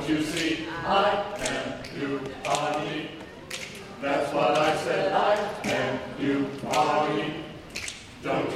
Don't you see, I am you, Bonnie. That's what I said, I am you, Bonnie. Don't